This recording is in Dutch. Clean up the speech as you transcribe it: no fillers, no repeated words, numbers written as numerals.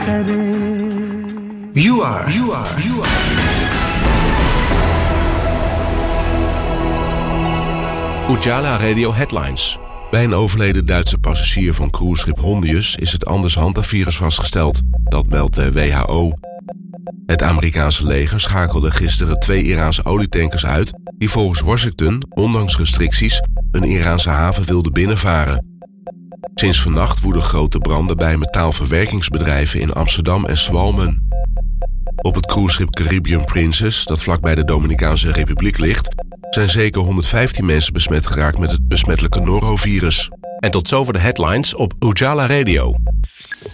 You are. Ujala Radio Headlines. Bij een overleden Duitse passagier van cruiseschip Hondius is het Anders-Hanta-virus vastgesteld. Dat meldt de WHO. Het Amerikaanse leger schakelde gisteren 2 Iraanse olietankers uit die volgens Washington, ondanks restricties, een Iraanse haven wilden binnenvaren. Sinds vannacht woeden grote branden bij metaalverwerkingsbedrijven in Amsterdam en Zwalmen. Op het cruiseschip Caribbean Princess, dat vlakbij de Dominicaanse Republiek ligt, zijn zeker 115 mensen besmet geraakt met het besmettelijke norovirus. En tot zover de headlines op Ujala Radio.